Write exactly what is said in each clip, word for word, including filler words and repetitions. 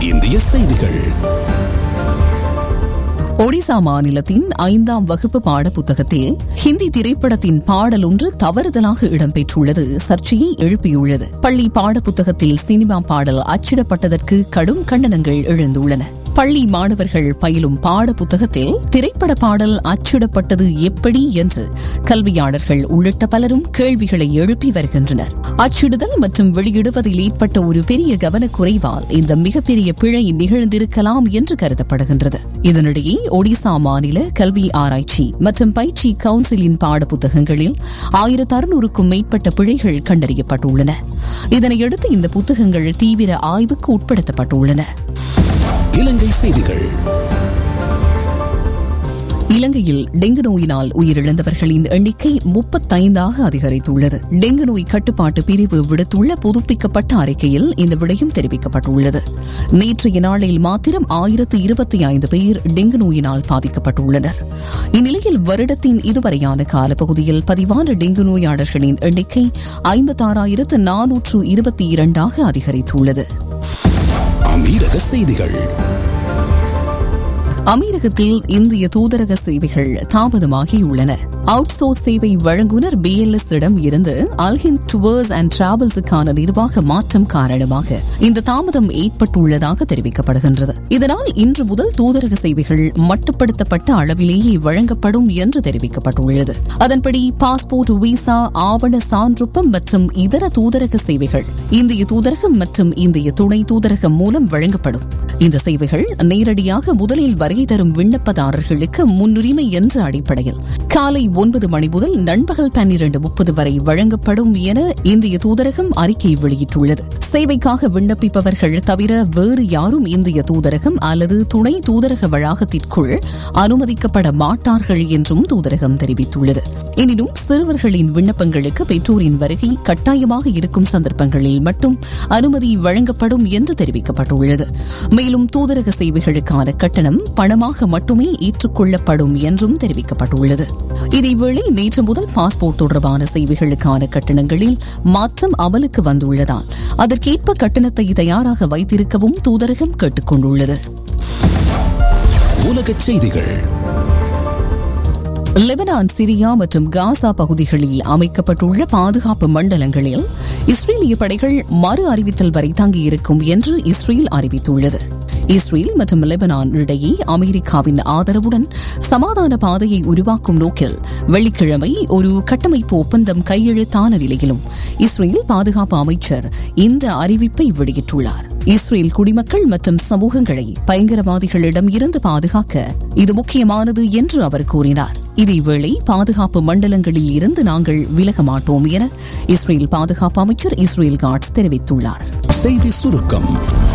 இந்திய செய்திகள். ஒடிசா மாநிலத்தின் ஐந்தாம் வகுப்பு பாட புத்தகத்தில் ஹிந்தி திரைப்படத்தின் பாடல் ஒன்று தவறுதலாக இடம்பெற்றுள்ளது சர்ச்சையை எழுப்பியுள்ளது. பள்ளி பாட புத்தகத்தில் சினிமா பாடல் அச்சிடப்பட்டதற்கு கடும் கண்டனங்கள் எழுந்துள்ளன. பள்ளி மாணவர்கள் பயிலும் பாட புத்தகத்தில் திரைப்பட பாடல் அச்சிடப்பட்டது எப்படி என்று கல்வியாளர்கள் உள்ளிட்ட பலரும் கேள்விகளை எழுப்பி வருகின்றனர். அச்சிடுதல் மற்றும் வெளியிடுவதில் ஏற்பட்ட ஒரு பெரிய கவனக்குறைவால் இந்த மிகப்பெரிய பிழை நிகழ்ந்திருக்கலாம் என்று கருதப்படுகின்றது. இதனிடையே ஒடிசா மாநில கல்வி ஆராய்ச்சி மற்றும் பயிற்சி கவுன்சிலின் பாட புத்தகங்களில் ஆயிரத்து அறுநூறுக்கும் மேற்பட்ட பிழைகள் கண்டறியப்பட்டுள்ளன. இதனையடுத்து இந்த புத்தகங்கள் தீவிர ஆய்வுக்கு உட்படுத்தப்பட்டுள்ளன. இலங்கை செய்திகள். இலங்கையில் டெங்கு நோயினால் உயிரிழந்தவர்களின் எண்ணிக்கை முப்பத்தைந்தாக அதிகரித்துள்ளது. டெங்கு நோய் கட்டுப்பாட்டு பிரிவு விடுத்துள்ள புதுப்பிக்கப்பட்ட அறிக்கையில் இந்த விடயம் தெரிவிக்கப்பட்டுள்ளது. நேற்றைய நாளில் மாத்திரம் ஆயிரத்து இருபத்தி ஐந்து பேர் டெங்கு நோயினால் பாதிக்கப்பட்டுள்ளனர். இந்நிலையில் வருடத்தின் இதுவரையான காலப்பகுதியில் பதிவான டெங்கு நோயாளர்களின் எண்ணிக்கை ஐம்பத்தாறாயிரத்து நானூற்று இருபத்தி இரண்டாக அதிகரித்துள்ளது. அமீரக செய்திகள். அமீரகத்தில் இந்திய தூதரக சேவைகள் தாமதமாகியுள்ளன. அவுட் சோர்ஸ் சேவை வழங்குனர் பி எல் எஸ் இடம் இருந்து அல்ஹிந்த் டூர்ஸ் அண்ட் டிராவல்ஸுக்கான நிர்வாக மாற்றம் காரணமாக இந்த தாமதம் ஏற்பட்டுள்ளதாக தெரிவிக்கப்படுகின்றது. இதனால் இன்று முதல் தூதரக சேவைகள் மட்டுப்படுத்தப்பட்ட அளவிலேயே வழங்கப்படும் என்று தெரிவிக்கப்பட்டுள்ளது. அதன்படி பாஸ்போர்ட், விசா, ஆவண சான்றொப்பம் மற்றும் இதர தூதரக சேவைகள் இந்திய தூதரகம் மற்றும் இந்திய துணை தூதரகம் மூலம் வழங்கப்படும். இந்த சேவைகள் நேரடியாக முதலில் வருகை தரும் விண்ணப்பதாரர்களுக்கு முன்னுரிமை என்ற அடிப்படையில் காலை ஒன்பது மணி முதல் நண்பகல் பன்னிரண்டு முப்பது வரை வழங்கப்படும் என இந்திய தூதரகம் அறிக்கை வெளியிட்டுள்ளது. சேவைக்காக விண்ணப்பிப்பவர்கள் தவிர வேறு யாரும் இந்திய தூதரகம் அல்லது துணை தூதரக வளாகத்திற்குள் அனுமதிக்கப்பட மாட்டார்கள் என்றும் தூதரகம் தெரிவித்துள்ளது. எனினும் சிறுவர்களின் விண்ணப்பங்களுக்கு பெற்றோரின் வருகை கட்டாயமாக இருக்கும் சந்தர்ப்பங்களில் மட்டும் அனுமதி வழங்கப்படும் என்று தெரிவிக்கப்பட்டுள்ளது. மேலும் தூதரக சேவைகளுக்கான கட்டணம் பணமாக மட்டுமே ஏற்றுக்கொள்ளப்படும் என்றும் தெரிவிக்கப்பட்டுள்ளது. இதேவேளை நேற்று முதல் பாஸ்போர்ட் தொடர்பான சேவைகளுக்கான கட்டணங்களில் மாற்றம் அமலுக்கு வந்துள்ளதால் அதற்கேற்ப கட்டணத்தை தயாராக வைத்திருக்கவும் தூதரகம் கேட்டுக் கொண்டுள்ளது. உலகச் செய்திகள். லெபனான், சிரியா மற்றும் காசா பகுதிகளில் அமைக்கப்பட்டுள்ள பாதுகாப்பு மண்டலங்களில் இஸ்ரேலிய படைகள் மறு அறிவித்தல் வரை தங்கியிருக்கும் என்று இஸ்ரேல் அறிவித்துள்ளது. இஸ்ரேல் மற்றும் லெபனான் இடையே அமெரிக்காவின் ஆதரவுடன் சமாதான பாதையை உருவாக்கும் நோக்கில் வெள்ளிக்கிழமை ஒரு கட்டமைப்பு ஒப்பந்தம் கையெழுத்தான நிலையிலும் இஸ்ரேல் பாதுகாப்பு அமைச்சர் இந்த அறிவிப்பை வெளியிட்டுள்ளார். இஸ்ரேல் குடிமக்கள் மற்றும் சமூகங்களை பயங்கரவாதிகளிடம் இருந்து பாதுகாக்க இது முக்கியமானது என்று அவர் கூறினார். இதேவேளை பாதுகாப்பு மண்டலங்களில் இருந்து நாங்கள் விலக மாட்டோம் என இஸ்ரேல் பாதுகாப்பு அமைச்சர் இஸ்ரேல் காட்ஸ் தெரிவித்துள்ளார். செய்தி சுருக்கம்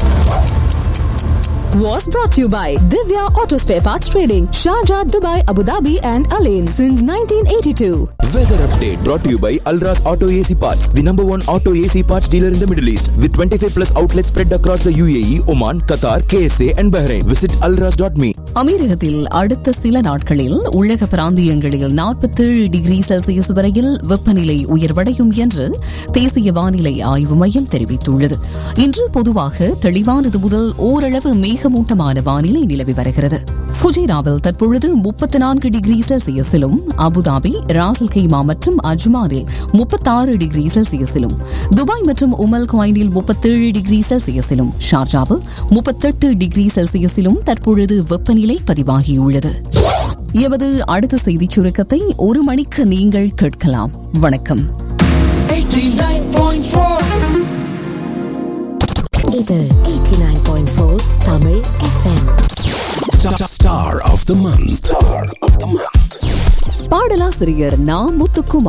was brought to you by Divya Auto Spare Parts Trading, Sharjah, Dubai, Abu Dhabi and Alain since nineteen eighty-two. Weather update brought to you by Alras Auto A C Parts, the number one auto A C parts dealer in the Middle East with twenty-five plus outlets spread across the U A E, Oman, Qatar, K S A and Bahrain. Visit alras dot me. அமீரகத்தில் அடுத்த சில நாட்களில் உள்ளக பிராந்தியங்களில் நாற்பத்தேழு degree Celsius வரையில் வெப்பநிலை உயர்வடையும் என்று தேசிய வானிலை ஆய்வு மையம் தெரிவித்துள்ளது. இன்று பொதுவாக தெளிவானது முதல் ஓரளவு மேகமூட்டமான வானிலை நிலவி வருகிறது. ஃபுஜைராவில் தற்பொழுது முப்பத்தி நான்கு டிகிரி செல்சியஸிலும், அபுதாபி, ராசல் கைமா மற்றும் அஜ்மானில் முப்பத்தாறு டிகிரி செல்சியஸிலும், துபாய் மற்றும் உமல் குவைனில் முப்பத்தேழு டிகிரி செல்சியஸிலும், ஷார்ஜாவில் முப்பத்தெட்டு டிகிரி செல்சியஸிலும் தற்பொழுது வெப்பநிலை பதிவாகியுள்ளது. எமது அடுத்த செய்திச் சுருக்கத்தை ஒரு மணிக்கு நீங்கள் கேட்கலாம். வணக்கம். இது எண்பத்தி ஒன்பது புள்ளி நான்கு Tamil FM. Star of the month. Star of the month. பாடலாசிரியர் நா. முத்துக்குமார்.